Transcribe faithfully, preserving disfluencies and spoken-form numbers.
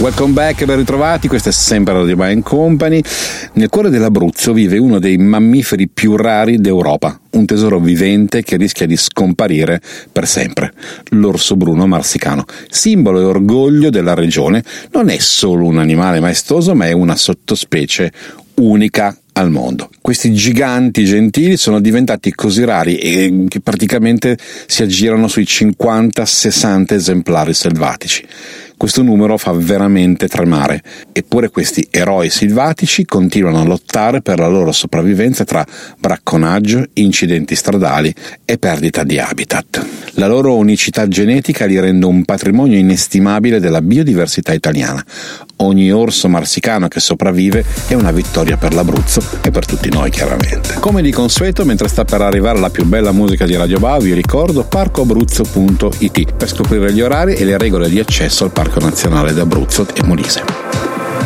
Welcome back, ben ritrovati, questa è sempre Radio Band Company. Nel cuore dell'Abruzzo vive uno dei mammiferi più rari d'Europa, un tesoro vivente che rischia di scomparire per sempre, l'orso bruno marsicano, simbolo e orgoglio della regione. Non è solo un animale maestoso, ma è una sottospecie unica al mondo. Questi giganti gentili sono diventati così rari e che praticamente si aggirano sui cinquanta sessanta esemplari selvatici. Questo numero fa veramente tremare, eppure questi eroi selvatici continuano a lottare per la loro sopravvivenza tra bracconaggio, incidenti stradali e perdita di habitat. La loro unicità genetica li rende un patrimonio inestimabile della biodiversità italiana. Ogni orso marsicano che sopravvive è una vittoria per l'Abruzzo e per tutti noi, chiaramente. Come di consueto, mentre sta per arrivare la più bella musica di Radio Ba, vi ricordo parco abruzzo punto it per scoprire gli orari e le regole di accesso al Parco Nazionale d'Abruzzo e Molise.